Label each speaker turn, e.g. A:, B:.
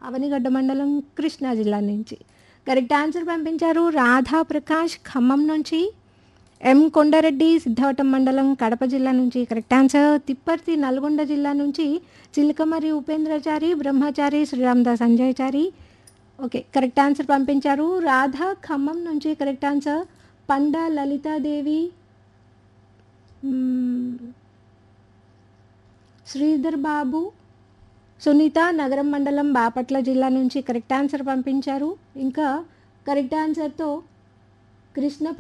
A: అవనిగడ్డ మండలం, కృష్ణా జిల్లా నుంచి. కరెక్ట్ ఆన్సర్ పంపించారు రాధా ప్రకాష్ ఖమ్మం నుంచి. ఎం కొండారెడ్డి సిద్ధవటం మండలం, కడప జిల్లా నుంచి. Correct answer. తిప్పర్తి నల్గొండ జిల్లా నుంచి చిలకమరి ఉపేంద్రచారి, బ్రహ్మచారి, Sri Ramadas Sanjayachari. Okay, correct answer పంపించారు రాధా ఖమ్మం నుంచి. Correct answer. పండా లలితాదేవి, శ్రీధర్ బాబు, సునీత నగరం మండలం, బాపట్ల జిల్లా నుంచి. కరెక్ట్ ఆన్సర్ పంపించారు. ఇంకా కరెక్ట్ ఆన్సర్తో కృష్ణ